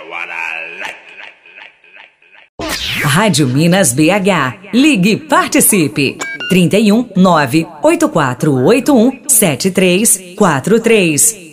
Rádio Minas BH. Ligue e participe. 31 98481 7343.